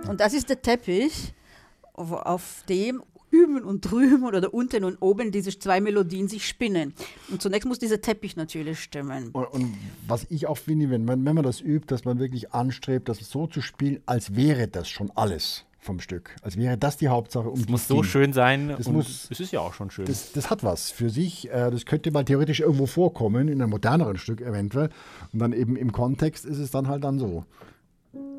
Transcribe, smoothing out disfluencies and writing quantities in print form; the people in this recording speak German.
Und das ist der Teppich, auf dem üben und drüben oder unten und oben diese zwei Melodien sich spinnen. Und zunächst muss dieser Teppich natürlich stimmen. Und was ich auch finde, wenn man das übt, dass man wirklich anstrebt, das so zu spielen, als wäre das schon alles vom Stück. Als wäre das die Hauptsache. Es muss so schön sein. Es ist ja auch schon schön. Das hat was für sich. Das könnte mal theoretisch irgendwo vorkommen, in einem moderneren Stück eventuell. Und dann eben im Kontext ist es dann halt dann so.